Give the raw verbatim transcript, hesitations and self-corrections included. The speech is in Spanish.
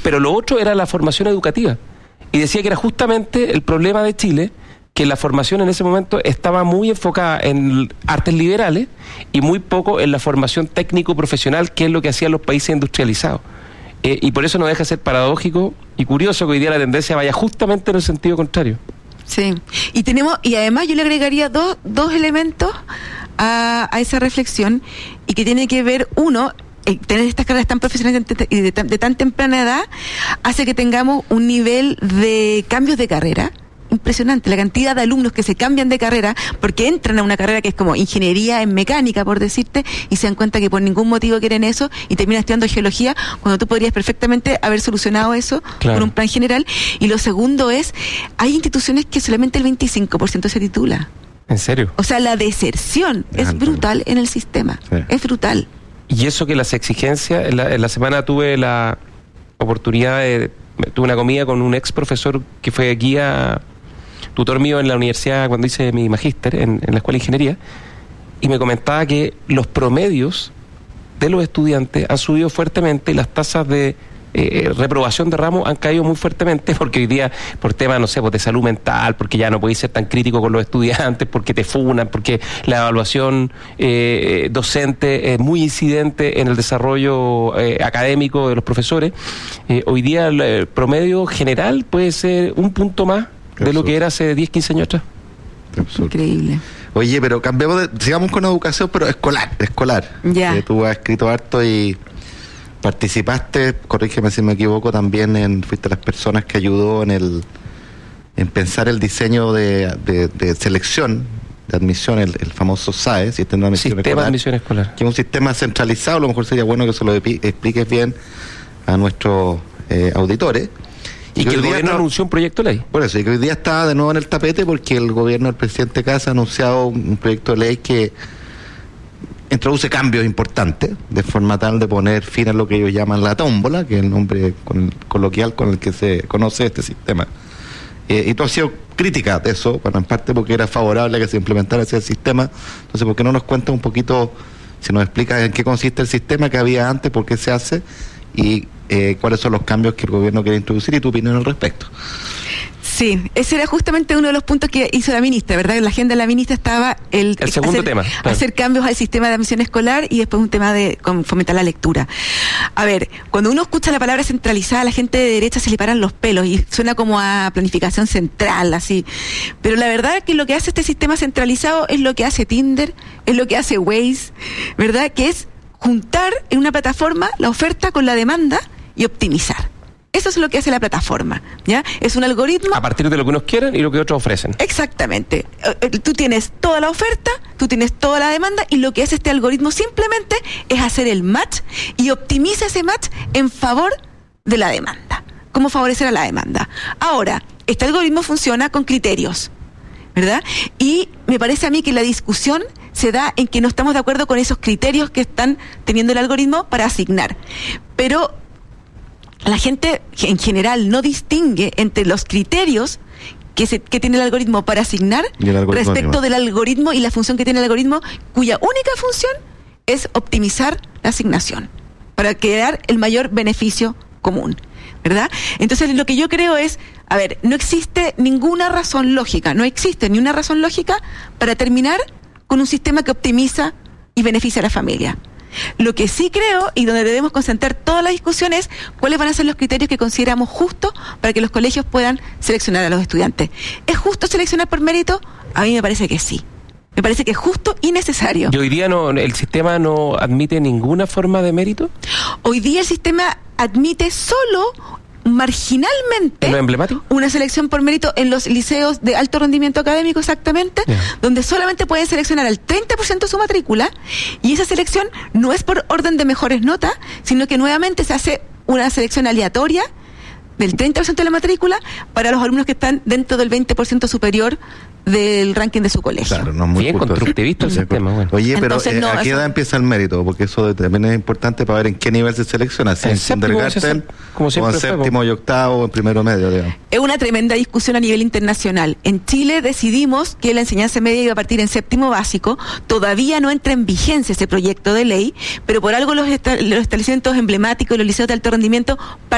pero lo otro era la formación educativa. Y decía que era justamente el problema de Chile, que la formación en ese momento estaba muy enfocada en artes liberales y muy poco en la formación técnico-profesional, que es lo que hacían los países industrializados. Eh, y por eso no deja de ser paradójico y curioso que hoy día la tendencia vaya justamente en el sentido contrario. Sí, y tenemos, y además yo le agregaría dos, dos elementos a, a esa reflexión, y que tiene que ver, uno, eh, tener estas carreras tan profesionales y de, de, de tan temprana edad hace que tengamos un nivel de cambios de carrera impresionante. La cantidad de alumnos que se cambian de carrera porque entran a una carrera que es como ingeniería en mecánica, por decirte, y se dan cuenta que por ningún motivo quieren eso y terminan estudiando geología, cuando tú podrías perfectamente haber solucionado eso, claro, con un plan general. Y lo segundo es, hay instituciones que solamente el veinticinco por ciento se titula. ¿En serio? O sea, la deserción es, es brutal en el sistema. Sí. Es brutal. Y eso que las exigencias, en la, en la semana tuve la oportunidad de, tuve una comida con un ex profesor que fue guía, tutor mío en la universidad cuando hice mi magíster en, en la escuela de ingeniería, y me comentaba que los promedios de los estudiantes han subido fuertemente y las tasas de eh, reprobación de ramos han caído muy fuertemente, porque hoy día por temas, no sé, pues de salud mental, porque ya no podéis ser tan crítico con los estudiantes, porque te funan, porque la evaluación eh, docente es muy incidente en el desarrollo eh, académico de los profesores. Eh, hoy día el, el promedio general puede ser un punto más de lo que era hace diez, quince años atrás. Increíble. Oye, pero cambiamos de, sigamos con educación, pero escolar, escolar. Ya. Que tú has escrito harto y participaste, corrígeme si me equivoco, también en, fuiste las personas que ayudó en el en pensar el diseño de, de, de selección, de admisión, el, el famoso S A E, Sistema de Admisión Sistema Escolar. de Admisión Escolar. Que es un sistema centralizado, a lo mejor sería bueno que se lo expliques bien a nuestros eh, auditores. Y, y que, que el gobierno está, anunció un proyecto de ley. Por eso, y que hoy día está de nuevo en el tapete porque el gobierno del presidente Kast ha anunciado un proyecto de ley que introduce cambios importantes, de forma tal de poner fin a lo que ellos llaman la tómbola, que es el nombre con, coloquial con el que se conoce este sistema. Eh, y tú has sido crítica de eso, bueno, en parte porque era favorable a que se implementara ese sistema. Entonces, ¿por qué no nos cuentas un poquito, si nos explicas en qué consiste el sistema que había antes, por qué se hace y eh, cuáles son los cambios que el gobierno quiere introducir y tu opinión al respecto? Sí, ese era justamente uno de los puntos que hizo la ministra, ¿verdad? En la agenda de la ministra estaba el, el segundo hacer, tema, claro, hacer cambios al sistema de admisión escolar y después un tema de con, fomentar la lectura. A ver, cuando uno escucha la palabra centralizada, a la gente de derecha se le paran los pelos y suena como a planificación central, así. Pero la verdad es que lo que hace este sistema centralizado es lo que hace Tinder, es lo que hace Waze, ¿verdad? Que es juntar en una plataforma la oferta con la demanda y optimizar. Eso es lo que hace la plataforma, ¿ya? Es un algoritmo a partir de lo que unos quieren y lo que otros ofrecen. Exactamente. Tú tienes toda la oferta, tú tienes toda la demanda, y lo que hace este algoritmo simplemente es hacer el match y optimiza ese match en favor de la demanda. ¿Cómo favorecer a la demanda? Ahora, este algoritmo funciona con criterios, ¿verdad? Y me parece a mí que la discusión se da en que no estamos de acuerdo con esos criterios que están teniendo el algoritmo para asignar. Pero la gente en general no distingue entre los criterios que, se, que tiene el algoritmo para asignar algoritmo respecto mismo del algoritmo y la función que tiene el algoritmo, cuya única función es optimizar la asignación para crear el mayor beneficio común, ¿verdad? Entonces lo que yo creo es, a ver, no existe ninguna razón lógica, no existe ni una razón lógica para terminar con un sistema que optimiza y beneficia a la familia. Lo que sí creo, y donde debemos concentrar toda la discusión, es cuáles van a ser los criterios que consideramos justos para que los colegios puedan seleccionar a los estudiantes. ¿Es justo seleccionar por mérito? A mí me parece que sí. Me parece que es justo y necesario. ¿Y hoy día no, el sistema no admite ninguna forma de mérito? Hoy día el sistema admite solo marginalmente ¿lo emblemático? Una selección por mérito en los liceos de alto rendimiento académico, exactamente, yeah, donde solamente pueden seleccionar al treinta por ciento de su matrícula, y esa selección no es por orden de mejores notas, sino que nuevamente se hace una selección aleatoria del treinta por ciento de la matrícula para los alumnos que están dentro del veinte por ciento superior del ranking de su colegio. Claro, no es muy bien constructivista el sistema. Bueno. Oye, pero Entonces, eh, no, ¿a qué edad empieza el mérito? Porque eso también es importante para ver en qué nivel se selecciona. Si en kindergarten, como o en séptimo y octavo, o en primero medio, digamos. Es una tremenda discusión a nivel internacional. En Chile decidimos que la enseñanza media iba a partir en séptimo básico. Todavía no entra en vigencia ese proyecto de ley, pero por algo los, esta- los establecimientos emblemáticos, los liceos de alto rendimiento